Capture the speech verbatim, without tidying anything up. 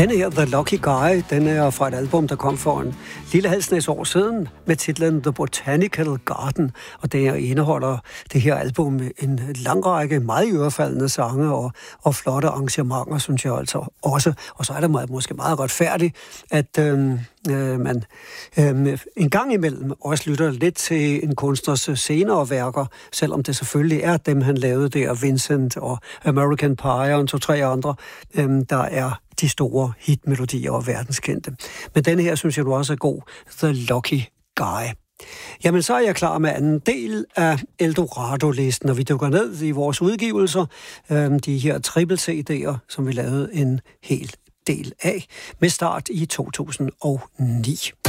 Denne her, The Lucky Guy, den er fra et album, der kom for en lille halvsnæs år siden, med titlen The Botanical Garden, og det indeholder det her album en lang række meget iørefaldende sange og, og flotte arrangementer, synes jeg altså også. Og så er det måske meget retfærdigt, at øh, øh, man øh, en gang imellem også lytter lidt til en kunstners senere værker, selvom det selvfølgelig er dem, han lavede der, Vincent og American Pie og en to-tre andre, øh, der er de store hitmelodier og verdenskendte. Men denne her, synes jeg du også er god, The Lucky Guy. Jamen, så er jeg klar med anden del af Eldorado-listen, og vi dykker ned i vores udgivelser, øh, de her triple-C D'er, som vi lavede en hel del af, med start i to tusind og ni.